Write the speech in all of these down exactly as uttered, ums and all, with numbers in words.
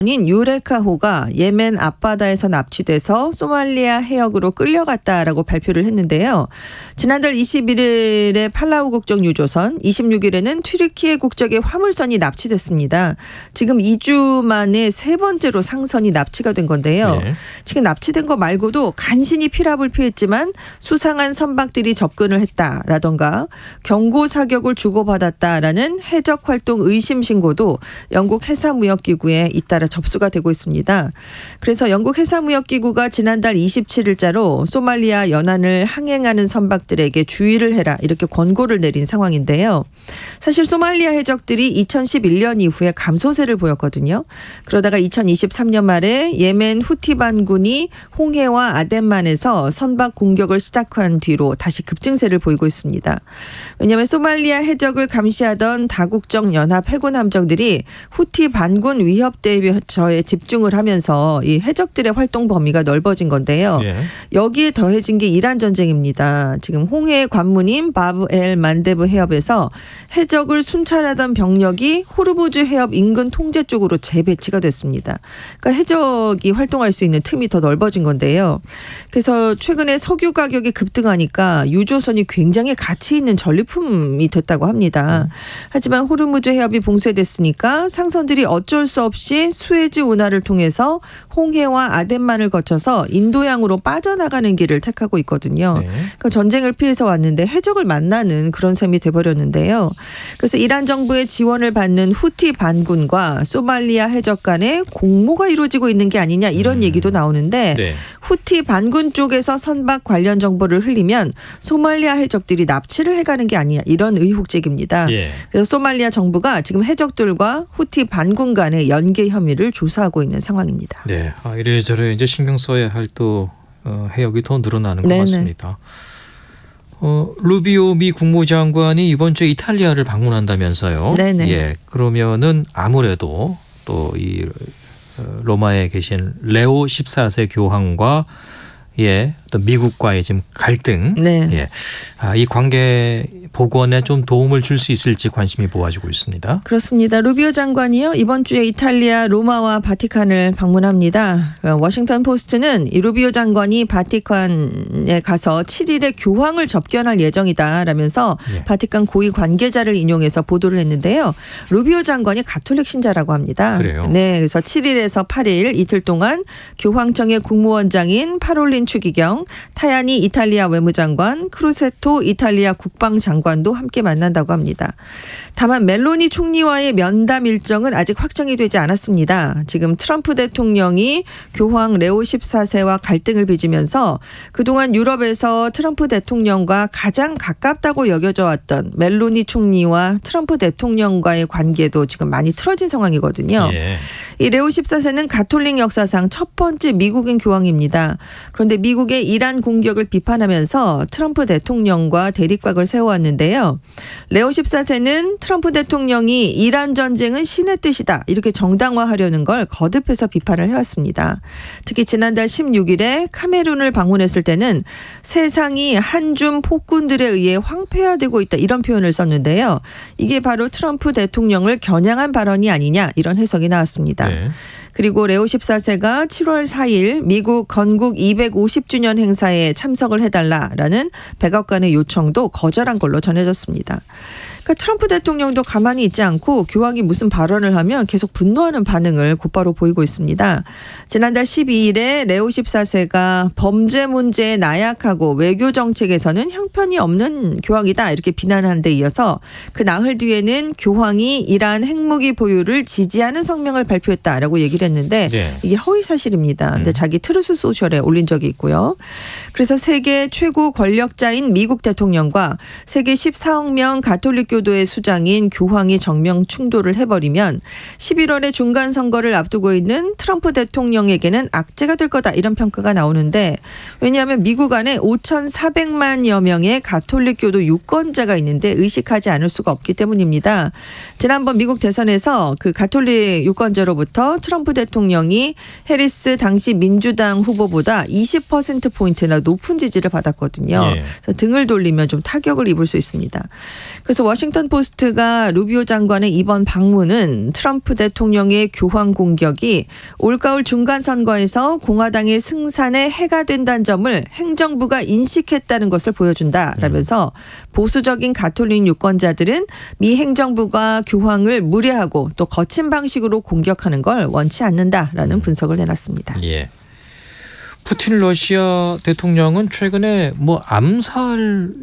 인 유레카호가 예멘 앞바다에서 납치돼서 소말리아 해역으로 끌려갔다라고 발표를 했는데요. 지난달 이십일일에 팔라우 국적 유조선, 이십육일에는 튀르키예 국적의 화물선이 납치됐습니다. 지금 이 주 만에 세 번째로 상선이 납치가 된 건데요. 네. 지금 납치된 거 말고도 간신히 피랍을 피했지만 수상한 선박들이 접근을 했다라던가 경고 사격을 주고받았다라는 해적 활동 의심 신고도 영국 해사무역기구에 잇따라 접수가 되고 있습니다. 그래서 영국 해사무역기구가 지난달 이십칠일자로 소말리아 연안을 항행하는 선박들에게 주의를 해라 이렇게 권고를 내린 상황인데요. 사실 소말리아 해적들이 이천십일년 이후에 감소세를 보였거든요. 그러다가 이천이십삼년 말에 예멘 후티 반군이 홍해와 아덴만에서 선박 공격을 시작한 뒤로 다시 급증세를 보이고 있습니다. 왜냐하면 소말리아 해적을 감시하던 다국적 연합 해군 함정들이 후티 반군 위협 대비에 집중을 하면서 이 해적들의 활동 범위가 넓어진 건데요. 예. 여기에 더해진 게 이란 전쟁입니다. 지금 홍해의 관문인 바브 엘 만데브 해협에서 해적을 순찰하던 병력이 호르무즈 해협 인근 통제 쪽으로 재배치가 됐습니다. 그러니까 해적이 활동할 수 있는 틈이 더 넓어진 건데요. 그래서 최근에 석유 가격이 급등하니까 유조선이 굉장히 가치 있는 전리품이 됐다고 합니다. 하지만 호르무즈 해협이 봉쇄됐으니까 상선들이 어쩔 수 없이 수에즈 운하를 통해서 홍해와 아덴만을 거쳐서 인도양으로 빠져나가는 길을 택하고 있거든요. 네. 그러니까 전쟁을 피해서 왔는데 해적을 만나는 그런 셈이 돼버렸는데요. 그래서 이란 정부의 지원을 받는 후티 반군과 소말리아 해적 간의 공모가 이루어지고 있는 게 아니냐 이런 음. 얘기도 나오는데 네. 후티 반군 쪽에서 선박 관련 정보를 흘리면 소말리아 해적들이 납치를 해가는 게 아니냐 이런 의혹 제기입니다. 예. 그래서 소말리아 정부가 지금 해적들과 후티 반군 간의 연계 혐의를 조사하고 있는 상황입니다. 네, 아, 이래저래 이제 신경 써야 할 또 어, 해역이 더 늘어나는 것 네네. 같습니다. 어, 루비오 미 국무장관이 이번 주에 이탈리아를 방문한다면서요. 네네. 예, 그러면은 아무래도 또 이 로마에 계신 레오 십사세 교황과 예, 또 미국과의 지금 갈등, 네. 예, 아, 이 관계 복원에 좀 도움을 줄 수 있을지 관심이 모아지고 있습니다. 그렇습니다. 루비오 장관이요 이번 주에 이탈리아 로마와 바티칸을 방문합니다. 워싱턴 포스트는 이 루비오 장관이 바티칸에 가서 칠일에 교황을 접견할 예정이다라면서 예. 바티칸 고위 관계자를 인용해서 보도를 했는데요. 루비오 장관이 가톨릭 신자라고 합니다. 그래요? 네, 그래서 칠일에서 팔일 이틀 동안 교황청의 국무원장인 파롤린 추기경, 타야니 이탈리아 외무장관, 크루세토 이탈리아 국방장관도 함께 만난다고 합니다. 다만 멜로니 총리와의 면담 일정은 아직 확정이 되지 않았습니다. 지금 트럼프 대통령이 교황 레오 십사세와 갈등을 빚으면서 그동안 유럽에서 트럼프 대통령과 가장 가깝다고 여겨져 왔던 멜로니 총리와 트럼프 대통령과의 관계도 지금 많이 틀어진 상황이거든요. 예. 이 레오 십사세는 가톨릭 역사상 첫 번째 미국인 교황입니다. 그런데 미국의 이란 공격을 비판하면서 트럼프 대통령과 대립각을 세워왔는데요. 레오 십사세는 트럼프 대통령이 이란 전쟁은 신의 뜻이다 이렇게 정당화하려는 걸 거듭해서 비판을 해왔습니다. 특히 지난달 십육일에 카메룬을 방문했을 때는 세상이 한줌 폭군들에 의해 황폐화되고 있다 이런 표현을 썼는데요. 이게 바로 트럼프 대통령을 겨냥한 발언이 아니냐 이런 해석이 나왔습니다. 네. 그리고 레오 십사세가 칠월 사일 미국 건국 이백오십주년 행사에 참석을 해달라라는 백악관의 요청도 거절한 걸로 전해졌습니다. 그러니까 트럼프 대통령도 가만히 있지 않고 교황이 무슨 발언을 하면 계속 분노하는 반응을 곧바로 보이고 있습니다. 지난달 십이일에 레오 십사세가 범죄 문제에 나약하고 외교 정책에서는 형편이 없는 교황이다 이렇게 비난한 데 이어서 그 나흘 뒤에는 교황이 이란 핵무기 보유를 지지하는 성명을 발표했다라고 얘기를 했는데 네. 이게 허위 사실입니다. 근데 음. 자기 트루스 소셜에 올린 적이 있고요. 그래서 세계 최고 권력자인 미국 대통령과 세계 십사억 명 가톨릭 교도의 수장인 교황이 정면 충돌을 해버리면 십일월에 중간 선거를 앞두고 있는 트럼프 대통령에게는 악재가 될 거다 이런 평가가 나오는데 왜냐하면 미국 안에 오천사백만여 명의 가톨릭 교도 유권자가 있는데 의식하지 않을 수가 없기 때문입니다. 지난번 미국 대선에서 그 가톨릭 유권자로부터 트럼프 대통령이 해리스 당시 민주당 후보보다 이십 퍼센트 포인트나 높은 지지를 받았거든요. 예. 그래서 등을 돌리면 좀 타격을 입을 수 있습니다. 그래서 워싱턴 워싱턴 포스트가 루비오 장관의 이번 방문은 트럼프 대통령의 교황 공격이 올가을 중간선거에서 공화당의 승산에 해가 된다는 점을 행정부가 인식했다는 것을 보여준다라면서 보수적인 가톨릭 유권자들은 미 행정부가 교황을 무례하고 또 거친 방식으로 공격하는 걸 원치 않는다라는 음. 분석을 내놨습니다. 예. 푸틴 러시아 대통령은 최근에 뭐 암살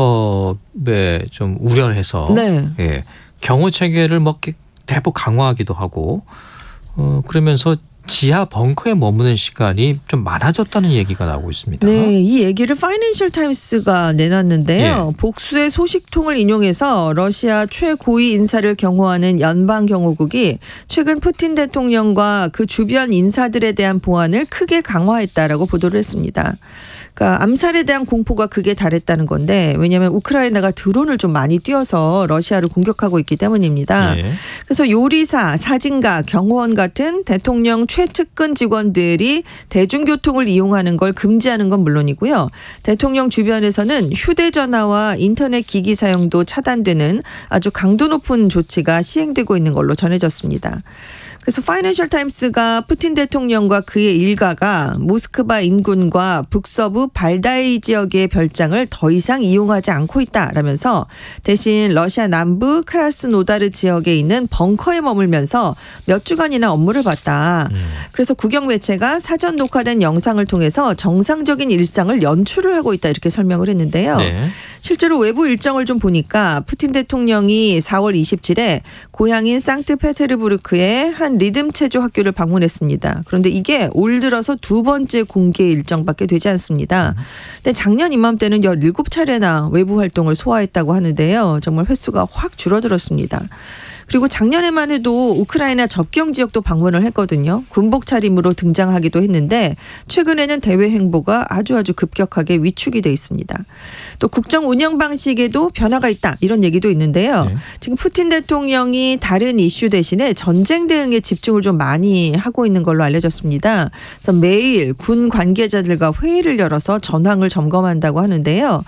위협에 좀 우려해서 네. 예, 경호 체계를 뭐 대폭 강화하기도 하고 어, 그러면서 지하 벙커에 머무는 시간이 좀 많아졌다는 얘기가 나오고 있습니다. 네, 이 얘기를 파이낸셜 타임스가 내놨는데요. 예. 복수의 소식통을 인용해서 러시아 최고위 인사를 경호하는 연방경호국이 최근 푸틴 대통령과 그 주변 인사들에 대한 보안을 크게 강화했다라고 보도를 했습니다. 그러니까 암살에 대한 공포가 극에 달했다는 건데 왜냐하면 우크라이나가 드론을 좀 많이 띄워서 러시아를 공격하고 있기 때문입니다. 예. 그래서 요리사, 사진가, 경호원 같은 대통령 최측근 직원들이 대중교통을 이용하는 걸 금지하는 건 물론이고요. 대통령 주변에서는 휴대전화와 인터넷 기기 사용도 차단되는 아주 강도 높은 조치가 시행되고 있는 걸로 전해졌습니다. 그래서 파이낸셜 타임스가 푸틴 대통령과 그의 일가가 모스크바 인근과 북서부 발다이 지역의 별장을 더 이상 이용하지 않고 있다라면서 대신 러시아 남부 크라스노다르 지역에 있는 벙커에 머물면서 몇 주간이나 업무를 봤다. 음. 그래서 국영 매체가 사전 녹화된 영상을 통해서 정상적인 일상을 연출을 하고 있다 이렇게 설명을 했는데요. 네. 실제로 외부 일정을 좀 보니까 푸틴 대통령이 사월 이십칠에 고향인 상트페테르부르크의 한 리듬 체조 학교를 방문했습니다. 그런데 이게 올 들어서 두 번째 공개 일정밖에 되지 않습니다. 근데 작년 이맘때는 열일곱 차례나 외부 활동을 소화했다고 하는데요. 정말 횟수가 확 줄어들었습니다. 그리고 작년에만 해도 우크라이나 접경 지역도 방문을 했거든요. 군복 차림으로 등장하기도 했는데 최근에는 대외 행보가 아주 아주 급격하게 위축이 돼 있습니다. 또 국정 운영 방식에도 변화가 있다 이런 얘기도 있는데요. 네. 지금 푸틴 대통령이 다른 이슈 대신에 전쟁 대응에 집중을 좀 많이 하고 있는 걸로 알려졌습니다. 그래서 매일 군 관계자들과 회의를 열어서 전황을 점검한다고 하는데요.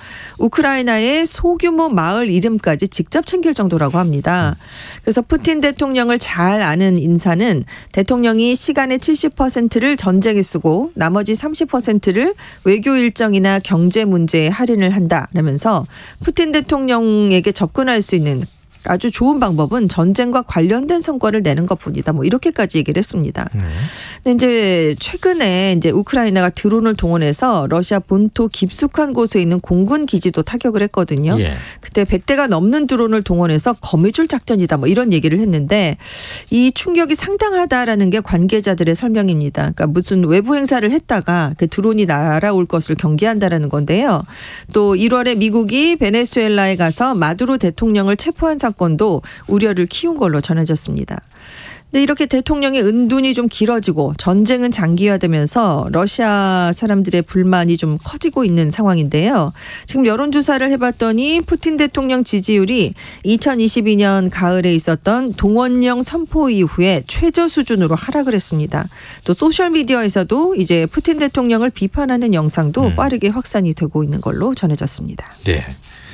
우크라이나의 소규모 마을 이름까지 직접 챙길 정도라고 합니다. 그래서 푸틴 대통령을 잘 아는 인사는 대통령이 시간의 칠십 퍼센트를 전쟁에 쓰고 나머지 삼십 퍼센트를 외교 일정이나 경제 문제에 할인을 한다라면서 푸틴 대통령에게 접근할 수 있는 아주 좋은 방법은 전쟁과 관련된 성과를 내는 것뿐이다. 뭐 이렇게까지 얘기를 했습니다. 네. 근데 이제 최근에 이제 우크라이나가 드론을 동원해서 러시아 본토 깊숙한 곳에 있는 공군 기지도 타격을 했거든요. 예. 그때 백 대가 넘는 드론을 동원해서 거미줄 작전이다. 뭐 이런 얘기를 했는데 이 충격이 상당하다라는 게 관계자들의 설명입니다. 그러니까 무슨 외부 행사를 했다가 그 드론이 날아올 것을 경계한다라는 건데요. 또 일월에 미국이 베네수엘라에 가서 마두로 대통령을 체포한 사건도 우려를 키운 걸로 전해졌습니다. 근데 이렇게 대통령의 은둔이 좀 길어지고 전쟁은 장기화되면서 러시아 사람들의 불만이 좀 커지고 있는 상황인데요. 지금 여론조사를 해봤더니 푸틴 대통령 지지율이 이천이십이 년 가을에 있었던 동원령 선포 이후에 최저 수준으로 하락을 했습니다. 또 소셜미디어에서도 이제 푸틴 대통령을 비판하는 영상도 음. 빠르게 확산이 되고 있는 걸로 전해졌습니다. 네.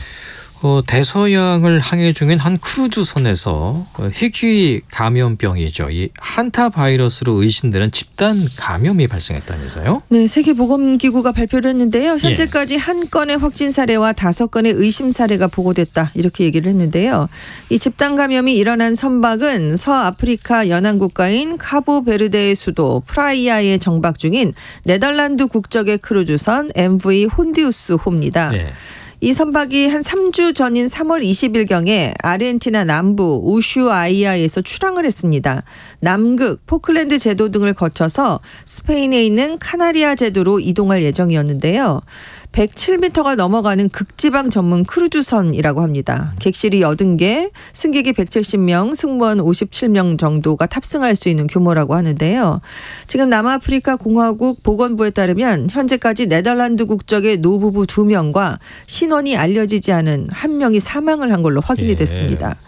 어, 대서양을 항해 중인 한 크루즈선에서 희귀 감염병이죠. 이 한타 바이러스로 의심되는 집단 감염이 발생했다면서요? 네, 세계보건기구가 발표를 했는데요. 현재까지 예. 한 건의 확진 사례와 다섯 건의 의심 사례가 보고됐다. 이렇게 얘기를 했는데요. 이 집단 감염이 일어난 선박은 서아프리카 연안 국가인 카보베르데의 수도 프라이아에 정박 중인 네덜란드 국적의 크루즈선 엠브이 혼디우스호입니다. 예. 이 선박이 한 삼 주 전인 삼월 이십일경에 아르헨티나 남부 우슈아이아에서 출항을 했습니다. 남극, 포클랜드 제도 등을 거쳐서 스페인에 있는 카나리아 제도로 이동할 예정이었는데요. 백칠 미터가 넘어가는 극지방 전문 크루즈선이라고 합니다. 객실이 여든 개, 승객이 백칠십 명, 승무원 오십칠 명 정도가 탑승할 수 있는 규모라고 하는데요. 지금 남아프리카 공화국 보건부에 따르면 현재까지 네덜란드 국적의 노부부 두 명과 신원이 알려지지 않은 한 명이 사망을 한 걸로 확인이 됐습니다.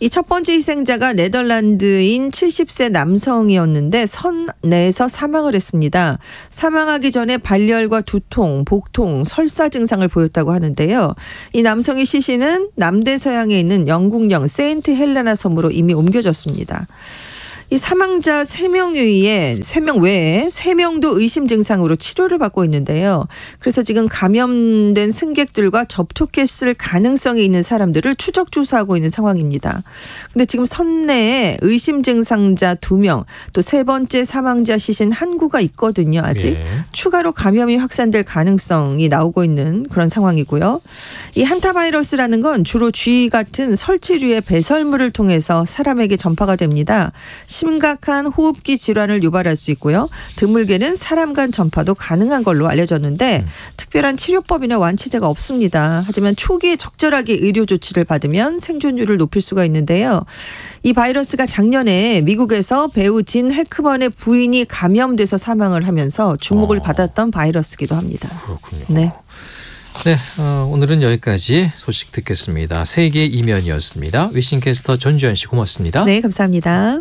이 첫 번째 희생자가 네덜란드인 칠십 세 남성이었는데 선내에서 사망을 했습니다. 사망하기 전에 발열과 두통, 복통, 설사 증상을 보였다고 하는데요. 이 남성의 시신은 남대서양에 있는 영국령 세인트 헬레나 섬으로 이미 옮겨졌습니다. 이 사망자 세 명 외에 세 명 외에 세 명도 의심 증상으로 치료를 받고 있는데요. 그래서 지금 감염된 승객들과 접촉했을 가능성이 있는 사람들을 추적 조사하고 있는 상황입니다. 근데 지금 선내에 의심 증상자 두 명, 또 세 번째 사망자 시신 한 구가 있거든요. 아직 예. 추가로 감염이 확산될 가능성이 나오고 있는 그런 상황이고요. 이 한타바이러스라는 건 주로 쥐 같은 설치류의 배설물을 통해서 사람에게 전파가 됩니다. 심각한 호흡기 질환을 유발할 수 있고요. 드물게는 사람 간 전파도 가능한 걸로 알려졌는데 음. 특별한 치료법이나 완치제가 없습니다. 하지만 초기에 적절하게 의료 조치를 받으면 생존율을 높일 수가 있는데요. 이 바이러스가 작년에 미국에서 배우 진 해크먼의 부인이 감염돼서 사망을 하면서 주목을 어. 받았던 바이러스기도 합니다. 그렇군요. 네. 네, 어, 오늘은 여기까지 소식 듣겠습니다. 세계 이면이었습니다. 위싱캐스터 전주현 씨 고맙습니다. 네, 감사합니다.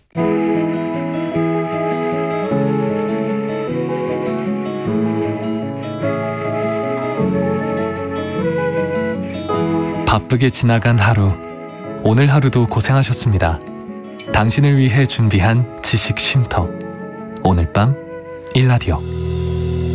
바쁘게 지나간 하루, 오늘 하루도 고생하셨습니다. 당신을 위해 준비한 지식 쉼터, 오늘 밤 일라디오.